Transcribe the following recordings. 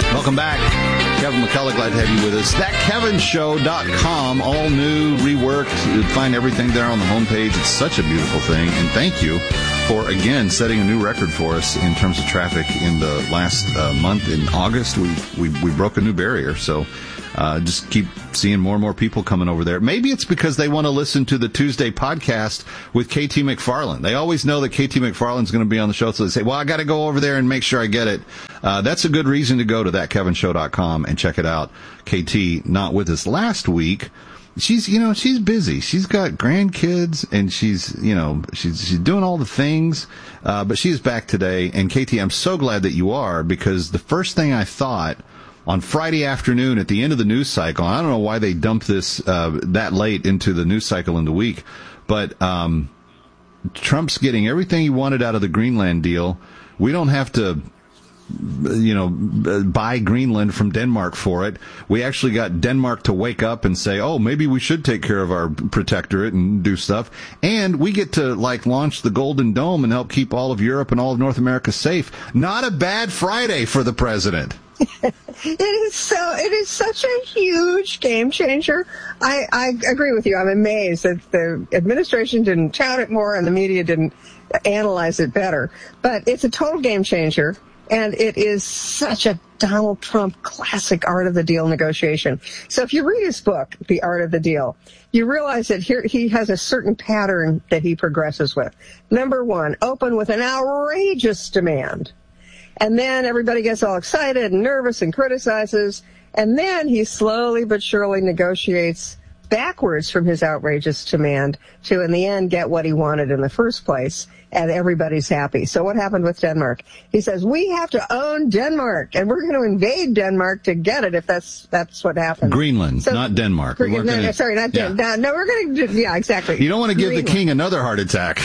Welcome back. Kevin McCullough, glad to have you with us. ThatKevinShow.com, all new, reworked. You'll find everything there on the homepage. It's such a beautiful thing. And thank you for, again, setting a new record for us in terms of traffic in the last month. In August, we broke a new barrier. So just keep seeing more and more people coming over there. Maybe it's because they want to listen to the Tuesday podcast with KT McFarland. They always know that KT McFarland's going to be on the show, so they say, well, I got to go over there and make sure I get it. That's a good reason to go to ThatKevinShow.com and check it out. KT, not with us last week. She's busy. She's got grandkids and she's doing all the things. But she's back today. And KT, I'm so glad that you are, because the first thing I thought on Friday afternoon at the end of the news cycle, I don't know why they dumped this that late into the news cycle in the week, but Trump's getting everything he wanted out of the Greenland deal. We don't have to buy Greenland from Denmark for it. We actually got Denmark to wake up and say, oh, maybe we should take care of our protectorate and do stuff. And we get to launch the Golden Dome and help keep all of Europe and all of North America safe. Not a bad Friday for the president. It is such a huge game changer. I agree with you. I'm amazed that the administration didn't tout it more and the media didn't analyze it better. But it's a total game changer. And it is such a Donald Trump classic art of the deal negotiation. So if you read his book, The Art of the Deal, you realize that here he has a certain pattern that he progresses with. Number one, open with an outrageous demand. And then everybody gets all excited and nervous and criticizes. And then he slowly but surely negotiates backwards from his outrageous demand to, in the end, get what he wanted in the first place. And everybody's happy. So what happened with Denmark? He says, we have to own Denmark, and we're going to invade Denmark to get it if that's what happened. Greenland, so, not Denmark. Sorry, not Denmark. No, we're going to, yeah, exactly. You don't want to give the king another heart attack.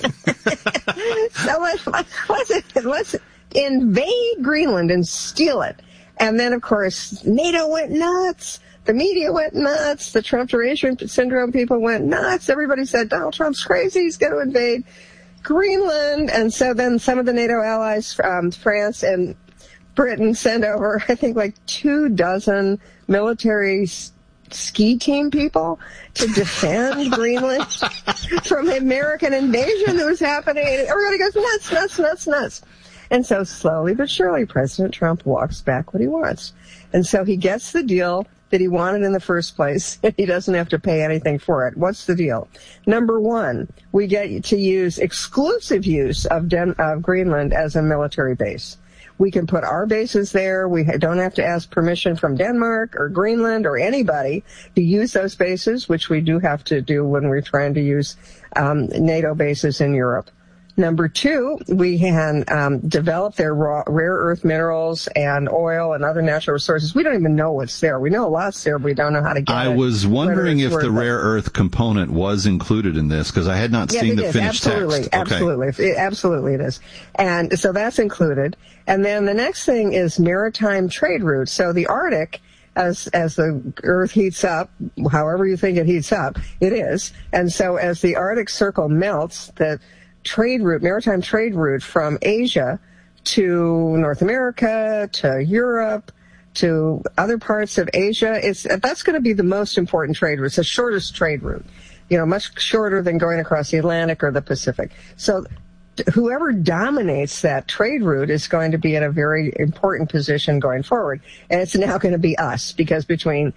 So let's invade Greenland and steal it. And then, of course, NATO went nuts. The media went nuts. The Trump duration syndrome people went nuts. Everybody said, Donald Trump's crazy. He's going to invade Greenland. And so then some of the NATO allies, France and Britain, send over, I think, 24 military ski team people to defend Greenland from American invasion that was happening. And everybody goes nuts. And so slowly but surely, President Trump walks back what he wants. And so he gets the deal that he wanted in the first place, and he doesn't have to pay anything for it. What's the deal? Number one, we get to use exclusive use of Greenland as a military base. We can put our bases there. We don't have to ask permission from Denmark or Greenland or anybody to use those bases, which we do have to do when we're trying to use NATO bases in Europe. Number two, we can develop their rare earth minerals and oil and other natural resources. We don't even know what's there. We know a lot's there, but we don't know how to get it. I was wondering if the rare earth component was included in this, because I had not seen the finished text. Absolutely it is. And so that's included. And then the next thing is maritime trade routes. So the Arctic, as the Earth heats up, however you think it heats up, it is. And so as the Arctic Circle melts, the maritime trade route from Asia to North America, to Europe, to other parts of Asia, that's going to be the most important trade route. It's the shortest trade route, much shorter than going across the Atlantic or the Pacific. So whoever dominates that trade route is going to be in a very important position going forward. And it's now going to be us, because between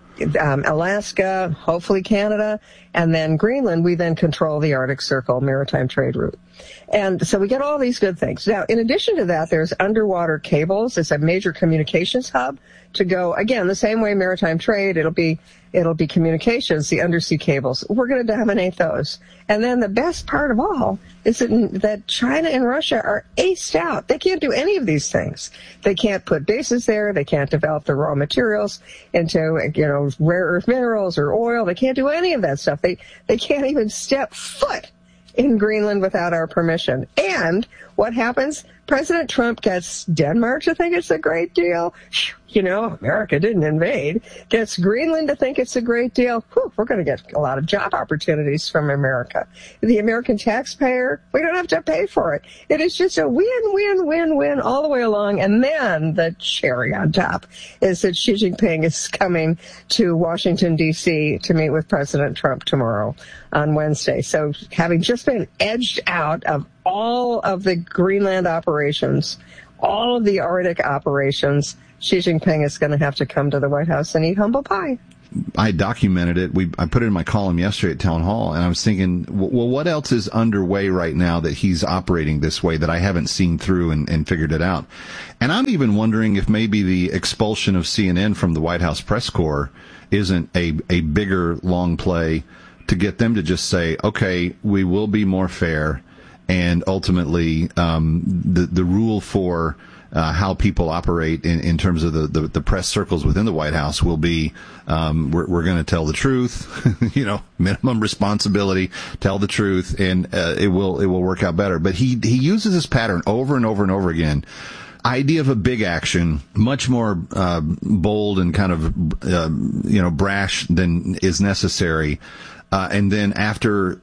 Alaska, hopefully Canada, and then Greenland, we then control the Arctic Circle maritime trade route. And so we get all these good things. Now, in addition to that, there's underwater cables. It's a major communications hub to go, again, the same way maritime trade, it'll be communications, the undersea cables. We're going to dominate those. And then the best part of all is that China and Russia are aced out. They can't do any of these things. They can't put bases there. They can't develop the raw materials into, rare earth minerals or oil. They can't do any of that stuff. They can't even step foot in Greenland without our permission. And what happens? President Trump gets Denmark to think it's a great deal. You know, America didn't invade. Gets Greenland to think it's a great deal. Whew, we're going to get a lot of job opportunities from America. The American taxpayer, we don't have to pay for it. It is just a win, win, win, win all the way along. And then the cherry on top is that Xi Jinping is coming to Washington, D.C. to meet with President Trump tomorrow on Wednesday. So having just been edged out of all of the Greenland operations, all of the Arctic operations, Xi Jinping is going to have to come to the White House and eat humble pie. I documented it. I put it in my column yesterday at Town Hall, and I was thinking, well, what else is underway right now that he's operating this way that I haven't seen through and figured it out? And I'm even wondering if maybe the expulsion of CNN from the White House press corps isn't a bigger, long play to get them to just say, okay, we will be more fair, and ultimately the rule for how people operate in terms of the press circles within the White House will be we're going to tell the truth, minimum responsibility, tell the truth, and it will work out better. But he uses this pattern over and over and over again. Idea of a big action, much more bold and kind of brash than is necessary, and then after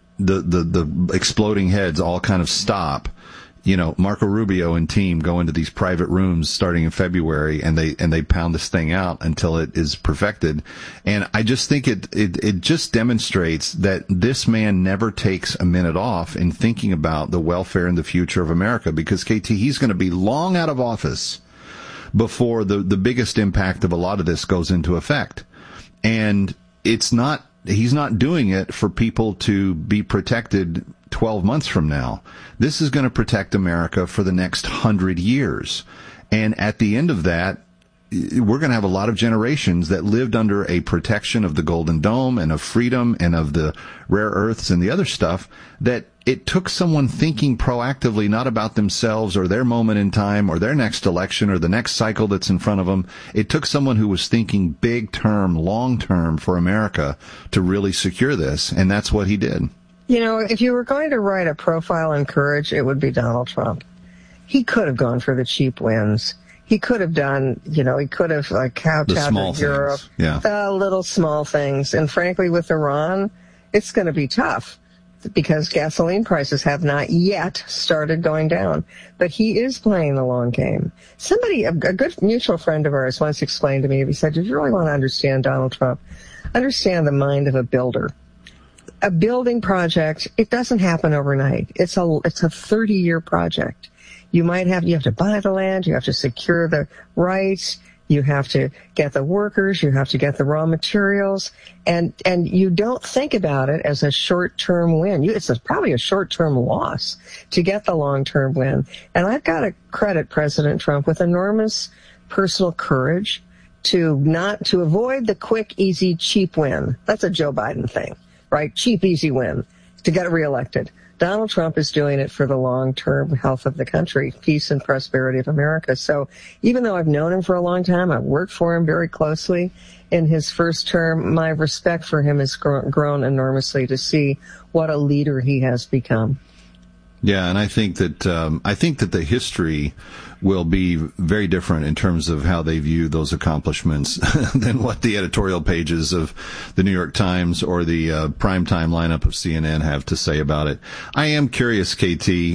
the exploding heads all kind of stop, Marco Rubio and team go into these private rooms starting in February, and they pound this thing out until it is perfected. And I just think it just demonstrates that this man never takes a minute off in thinking about the welfare and the future of America, because KT, he's going to be long out of office before the biggest impact of a lot of this goes into effect. And he's not doing it for people to be protected 12 months from now. This is going to protect America for the next 100 years. And at the end of that, we're going to have a lot of generations that lived under a protection of the Golden Dome and of freedom and of the rare earths and the other stuff, that it took someone thinking proactively, not about themselves or their moment in time or their next election or the next cycle that's in front of them. It took someone who was thinking big term, long term for America to really secure this. And that's what he did. If you were going to write a profile in courage, it would be Donald Trump. He could have gone for the cheap wins. He could have done, he could have kowtowed to Europe. Yeah. The little small things. And frankly, with Iran, it's going to be tough because gasoline prices have not yet started going down. But he is playing the long game. Somebody, a good mutual friend of ours once explained to me, he said, if you really want to understand Donald Trump, understand the mind of a builder. A building project, it doesn't happen overnight. It's a 30-year project. You have to buy the land, you have to secure the rights, you have to get the workers, you have to get the raw materials, and you don't think about it as a short-term win. It's probably a short-term loss to get the long-term win. And I've got to credit President Trump with enormous personal courage to avoid the quick, easy, cheap win. That's a Joe Biden thing. Right? Cheap, easy win to get reelected. Donald Trump is doing it for the long-term health of the country, peace and prosperity of America. So even though I've known him for a long time, I've worked for him very closely in his first term, my respect for him has grown enormously to see what a leader he has become. Yeah, and I think that the history will be very different in terms of how they view those accomplishments than what the editorial pages of the New York Times or the primetime lineup of CNN have to say about it. I am curious, KT.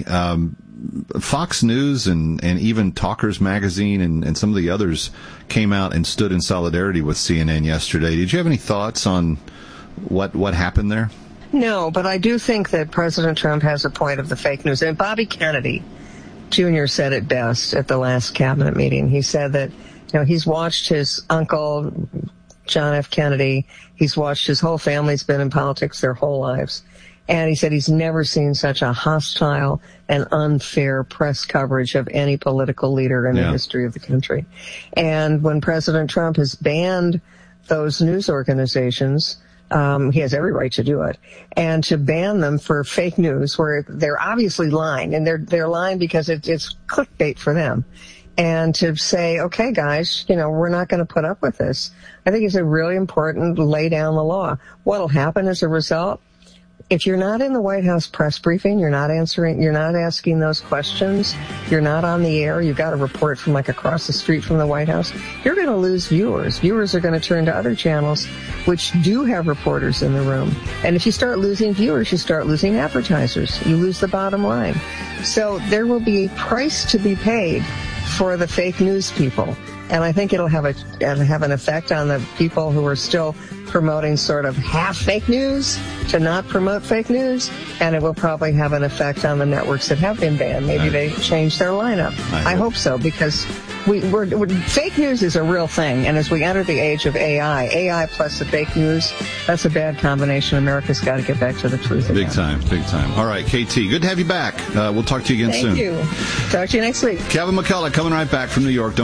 Fox News and even Talkers Magazine and some of the others came out and stood in solidarity with CNN yesterday. Did you have any thoughts on what happened there? No, but I do think that President Trump has a point of the fake news. And Bobby Kennedy Jr. said it best at the last cabinet meeting. He said that, he's watched his uncle, John F. Kennedy. He's watched his whole family's been in politics their whole lives. And he said he's never seen such a hostile and unfair press coverage of any political leader in the history of the country. And when President Trump has banned those news organizations, he has every right to do it, and to ban them for fake news where they're obviously lying, and they're lying because it's clickbait for them. And to say, okay, guys, we're not going to put up with this. I think it's a really important lay down the law. What'll happen as a result? if you're not in the White House press briefing, you're not asking those questions, you're not on the air, you've got a report from like across the street from the White House, you're going to lose viewers. Viewers are going to turn to other channels which do have reporters in the room. And if you start losing viewers, you start losing advertisers. You lose the bottom line. So there will be a price to be paid for the fake news people. And I think it'll have an effect on the people who are still promoting sort of half fake news to not promote fake news, and it will probably have an effect on the networks that have been banned. Maybe they change their lineup. I hope so, because fake news is a real thing, and as we enter the age of AI plus the fake news, that's a bad combination. America's got to get back to the truth again. Big time. All right, KT, good to have you back. We'll talk to you again soon. Thank you. Talk to you next week. Kevin McCullough coming right back from New York.